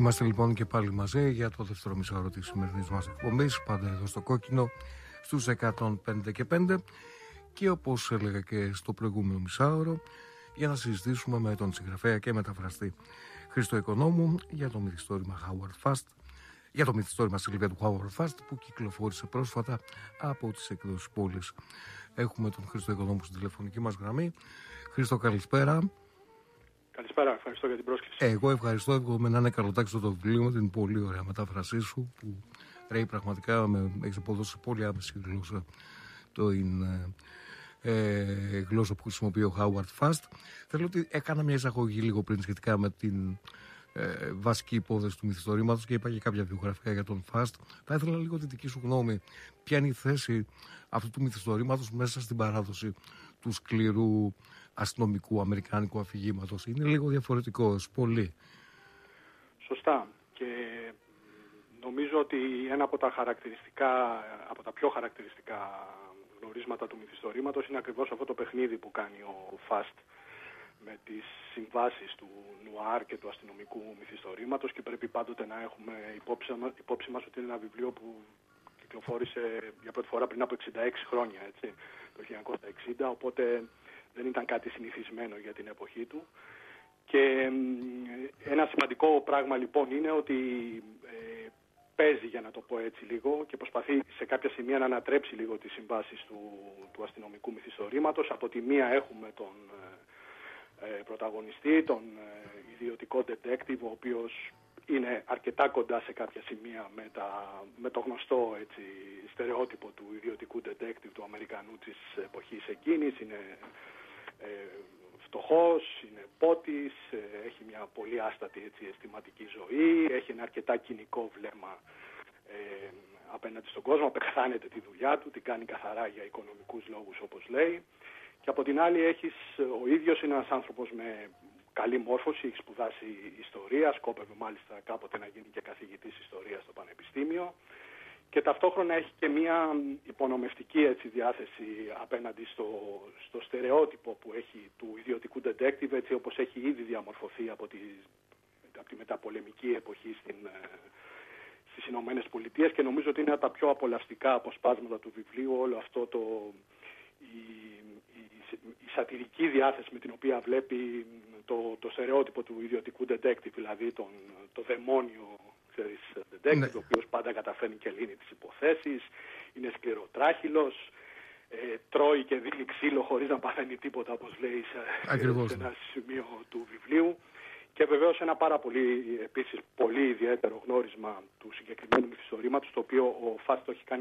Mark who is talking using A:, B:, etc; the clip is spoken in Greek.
A: Είμαστε λοιπόν και πάλι μαζί για το δεύτερο μισάωρο της σημερινής μας εκπομπής, πάντα εδώ στο Κόκκινο, στους 105 και 5, και όπως έλεγα και στο προηγούμενο μισάωρο, για να συζητήσουμε με τον συγγραφέα και μεταφραστή Χρήστο Οικονόμου για το μυθιστόρημα Howard Fast, για το μυθιστόρημα στη Λιβύα του Howard Fast που κυκλοφόρησε πρόσφατα από τις εκδόσεις Πόλης. Έχουμε τον Χρήστο Οικονόμου στην τηλεφωνική μας γραμμή. Χρήστο, καλησπέρα.
B: Καλησπέρα, ευχαριστώ για την πρόσκληση.
A: Εγώ ευχαριστώ, εύχομαι να είναι καλοτάξιο το βιβλίο με την πολύ ωραία μετάφρασή σου που ρέει πραγματικά, έχεις αποδώσει πολύ άμεση γλώσσα, γλώσσα που χρησιμοποιεί ο Howard Fast. Θέλω ότι έκανα μια εισαγωγή λίγο πριν σχετικά με την βασική υπόθεση του μυθιστορήματος και είπα και κάποια βιογραφικά για τον Fast. Θα ήθελα λίγο τη δική σου γνώμη. Ποια είναι η θέση αυτού του μυθιστορήματος μέσα στην παράδοση του σκληρού αστυνομικού αμερικάνικου αφηγήματος? Είναι λίγο διαφορετικός, πολύ.
B: Σωστά. Και νομίζω ότι ένα από τα πιο χαρακτηριστικά γνωρίσματα του μυθιστορήματος είναι ακριβώς αυτό το παιχνίδι που κάνει ο Fast με τις συμβάσεις του νουάρ και του αστυνομικού μυθιστορήματος, και πρέπει πάντοτε να έχουμε υπόψη μας ότι είναι ένα βιβλίο που κυκλοφόρησε για πρώτη φορά πριν από 66 χρόνια, έτσι, το 1960, οπότε δεν ήταν κάτι συνηθισμένο για την εποχή του. Και ένα σημαντικό πράγμα λοιπόν είναι ότι παίζει, για να το πω έτσι λίγο, και προσπαθεί σε κάποια σημεία να ανατρέψει λίγο τις συμβάσεις του αστυνομικού μυθιστορήματος. Από τη μία έχουμε τον πρωταγωνιστή, τον ιδιωτικό detective, ο οποίος είναι αρκετά κοντά σε κάποια σημεία με το γνωστό, έτσι, στερεότυπο του ιδιωτικού detective του Αμερικανού της εποχής εκείνης. Είναι φτωχός, είναι πότης, έχει μια πολύ άστατη, έτσι, αισθηματική ζωή, έχει ένα αρκετά κοινικό βλέμμα απέναντι στον κόσμο, απεχθάνεται τη δουλειά του, την κάνει καθαρά για οικονομικούς λόγους, όπως λέει. Και από την άλλη ο ίδιος είναι ένας άνθρωπος με καλή μόρφωση, έχει σπουδάσει ιστορία, σκόπευε μάλιστα κάποτε να γίνει και καθηγητής ιστορίας στο πανεπιστήμιο, και ταυτόχρονα έχει και μια υπονομευτική, έτσι, διάθεση απέναντι στο στερεότυπο που έχει του ιδιωτικού detective, έτσι όπως έχει ήδη διαμορφωθεί από τη μεταπολεμική εποχή στις Ηνωμένες Πολιτείες, και νομίζω ότι είναι από τα πιο απολαυστικά αποσπάσματα του βιβλίου όλο αυτό η σατυρική διάθεση με την οποία βλέπει το στερεότυπο του ιδιωτικού detective, δηλαδή το δαιμόνιο, ξέρεις, detective, ναι, ο οποίος πάντα καταφέρνει και λύνει τις υποθέσεις, είναι σκληροτράχυλος, τρώει και δίνει ξύλο χωρίς να παθαίνει τίποτα, όπως λέει σε ένα σημείο του βιβλίου. Και βεβαίως ένα πάρα πολύ, επίσης πολύ ιδιαίτερο γνώρισμα του συγκεκριμένου μυθιστορήματος, το οποίο ο Fast το έχει κάνει